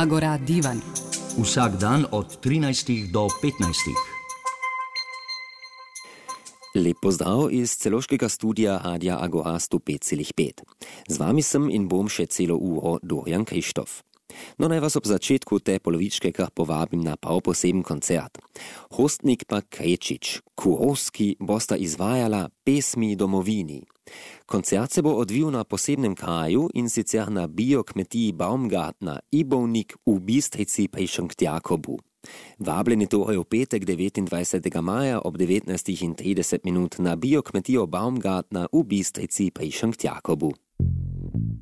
Agora Divan. Vsak dan od 13 do 15. Lep pozdrav iz celoškega studija Radia Agora 105,5. Z vami sem in bom še celo uro Dorian Krištof. No naj vas ob začetku te polovičke kar povabim na prav poseben koncert. Hostnik pa Krečič, Kurovski bosta izvajala Pesmi domovini. Koncert se bo odvil na posebnem kraju in sicer na biokmetiji Baumgartner Ibovnik v Bistrici pri Šentjakobu. Vabljeni torej v petek 29. maja ob 19:30 na biokmetijo Baumgartner v Bistrici pri Šentjakobu.